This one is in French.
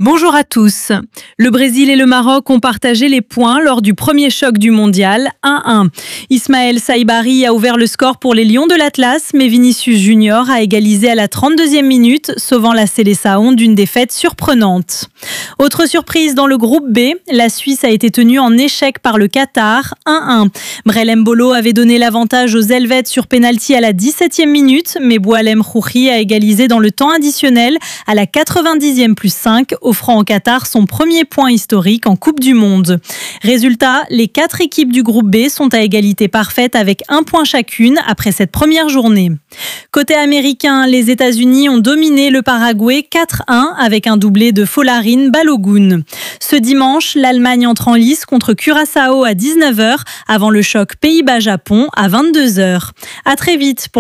Bonjour à tous. Le Brésil et le Maroc ont partagé les points lors du premier choc du mondial, 1-1. Ismaël Saibari a ouvert le score pour les Lions de l'Atlas, mais Vinicius Junior a égalisé à la 32e minute, sauvant la Seleção d'une défaite surprenante. Autre surprise dans le groupe B, la Suisse a été tenue en échec par le Qatar, 1-1. Brel Embolo avait donné l'avantage aux Helvètes sur pénalty à la 17e minute, mais Boualem Khouri a égalisé dans le temps additionnel à la 90e plus 5, offrant au Qatar son premier point historique en Coupe du Monde. Résultat, les 4 équipes du groupe B sont à égalité parfaite avec 1 point chacune après cette première journée. Côté américain, les États-Unis ont dominé le Paraguay 4-1 avec un doublé de Folarin Balogun. Ce dimanche, l'Allemagne entre en lice contre Curaçao à 19h avant le choc Pays-Bas-Japon à 22h. À très vite.